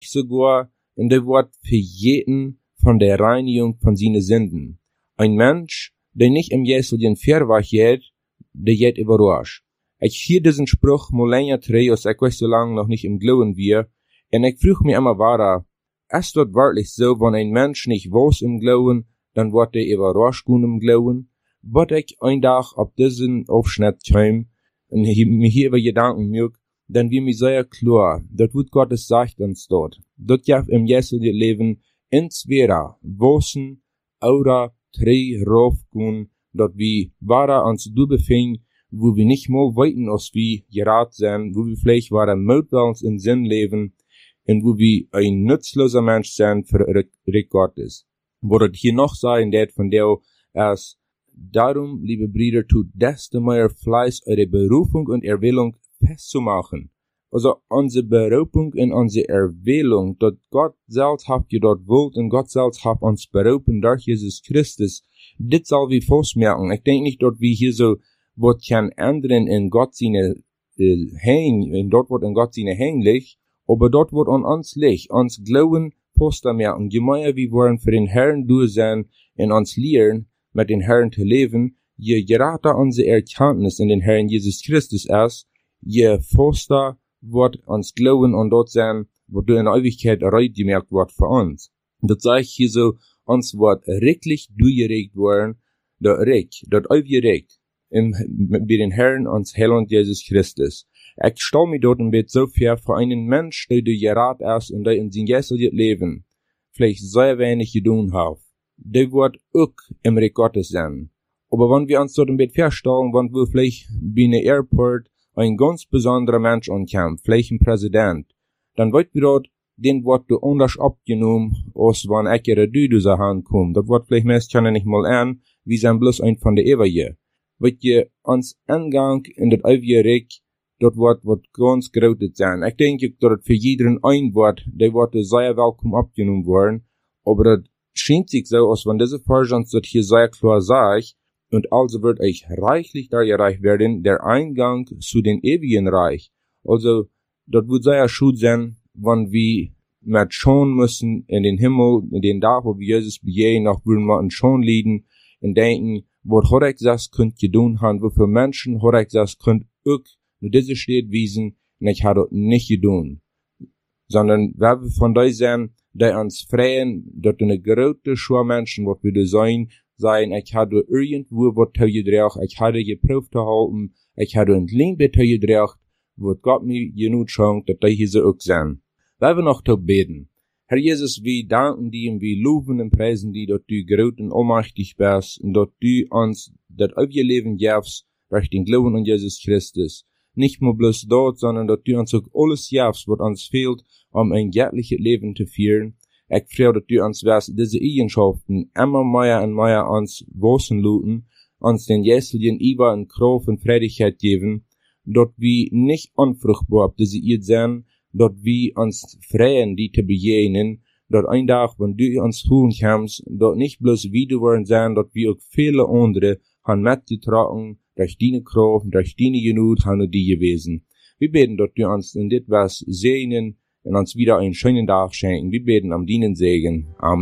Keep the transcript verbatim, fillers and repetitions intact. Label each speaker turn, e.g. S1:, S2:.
S1: sogar in der Wort für jeden von der Reinigung von seinen Sünden. Ein Mensch, der nicht im Jeseljen Verwach geht, der geht überrascht. Ich hier diesen Spruch mal länger dreh, als ich weiß so lange noch nicht im Glauben wir, und ich frug mich immer weiter, ist das wirklich so, wenn ein Mensch nicht weiß im Glauben, dann wird er überrascht im Glauben? Wat ich ein Tag auf diesen Aufschnitt käme, und mir hier über Gedanken mög, dann wie mir sehr klar, das wird Gottes sagt uns dort. Dort ja im Jeseljen Leben entweder wissen oder drei raufgehen, dort wie wahrer uns du befing, wo wir nicht mal weiten als wie gerat sind, wo wir vielleicht wahrer Mutwillens in Sinn leben, und wo wir ein nützloser Mensch sind für Rick Gottes. Wo das hier noch sagen, der von der als darum, liebe Brüder, tut desto mehr Fleiß, eure Berufung und Erwählung festzumachen. Also unsere Berufung und unsere Erwählung, dort Gott selbst habt ihr dort wollt und Gott selbst habt uns berufen durch Jesus Christus, das soll wir festmerken. Ich denke nicht dort wie hier so, was kann ändern in Gott seine äh, Häng, dort wird in Gott seine Häng liegt, aber dort wird an uns liegt, uns Glauben festmerken, je mehr wir wollen für den Herrn durch sein und uns lehren, mit den Herrn zu leben, je gerater unsere Erkenntnis in den Herrn Jesus Christus ist, je fester wird uns Glauben und dort sein, wo du in der Ewigkeit erreicht gemerkt wird für uns. Das sage ich hier so, uns wird wirklich durchgeregt worden, der Recht, dort aufgeregt, im, bei den Herrn uns Heiland Jesus Christus. Ich stelle mir dort ein bisschen so fair für einen Mensch, der du gerat ist und der in sein geistliches Leben vielleicht sehr wenig getan hat. Der wird auch im Reich Gottes sein. Aber wenn wir uns dort ein bisschen feststellen, wenn wir vielleicht bei einem Airport ein ganz besonderer Mensch ankommt, vielleicht ein Präsident, dann wird wir dort, den wird du anders abgenommen, als wenn ich ihre Düde so ankommt. Das wird vielleicht meist kann nicht mal an, wie sein bloß ein von der Ewige. Wird ihr uns Angang in das ewige Reich, dort wird, wird ganz großes sein. Ich denke, dort für jeden ein Wort, der wird sehr willkommen abgenommen worden, aber das scheint sich so, als wenn diese Versions dort hier sehr klar sagt, und also wird euch reichlich da gereicht werden, der Eingang zu den ewigen Reich. Also, dort wird sehr schön sein, wenn wir mit schon müssen in den Himmel, in den Tag, wo wir Jesus begehen, noch würden wir schon liegen und denken, was hat ich das könnt gedun haben, wofür Menschen hat ich das könnt auch nur diese steht wiesen, und ich habe dort nicht gedun. Sondern, wer wir von da sein, die uns freien, dort eine große Schwur Menschen, was wir da sein, sein, ich hatte irgendwo was gedreht, ich hatte geprüft zu halten, ich hatte ein Liebe gedreht, wo Gott mir genug schenkt, dass die hier so auch sein. Weil wir noch zu beten. Herr Jesus, wir danken dir und wir loben und preisen dir, dass du groß und allmächtig bist und dass du uns das ewige Leben gibst, durch den Glauben an Jesus Christus. Nicht nur bloß dort, sondern dass du uns auch alles gibst, was uns fehlt, um ein göttliches Leben zu führen. Ich freue, dass du uns wirst, diese Eigenschaften immer mehr und mehr uns wissen luten, uns den Jeseljen Iber und Kraft und Freudigkeit geben, dort wir nicht unfruchtbar auf diese Erde sind, dort wir uns freuen, die zu begegnen, dort ein Tag, wenn du uns holen kommst, dort nicht bloß wieder wollen sein, dort wir auch viele andere haben mitgetragen, durch deine Kraft, durch deine Genut haben die gewesen. Wir beten, dass du uns in dit was segnen und uns wieder einen schönen Tag schenken. Wir beten am Dienen Segen. Amen.